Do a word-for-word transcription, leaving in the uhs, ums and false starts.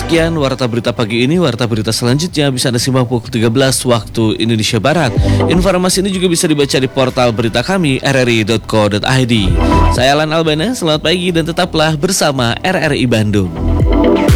Sekian Warta Berita pagi ini. Warta Berita selanjutnya bisa Anda simak pukul tiga belas waktu Indonesia Barat. Informasi ini juga bisa dibaca di portal berita kami r r i dot co dot i d. Saya Alan Albana, selamat pagi dan tetaplah bersama R R I Bandung.